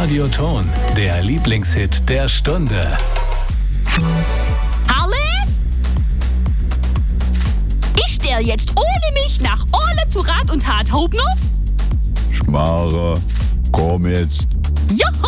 Radioton, der Lieblingshit der Stunde. Harle? Ich stell jetzt ohne mich nach Orle zu Rat und Tat, Hauptner. Schmarre, komm jetzt. Ja.